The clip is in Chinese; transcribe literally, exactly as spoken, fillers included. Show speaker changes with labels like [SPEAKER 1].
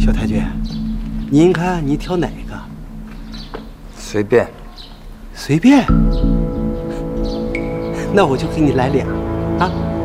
[SPEAKER 1] 小太君，您看你挑哪个？
[SPEAKER 2] 随便。
[SPEAKER 1] 随便。那我就给你来俩，啊。